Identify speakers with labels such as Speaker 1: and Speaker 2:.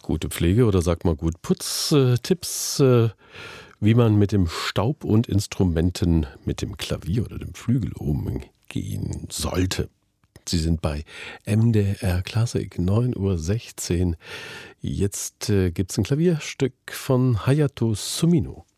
Speaker 1: Gute Pflege oder sagt mal gut Putz, Tipps, wie man mit dem Staub und Instrumenten, mit dem Klavier oder dem Flügel umgehen sollte. Sie sind bei MDR Klassik, 9:16 Uhr. Jetzt gibt's ein Klavierstück von Hayato Sumino.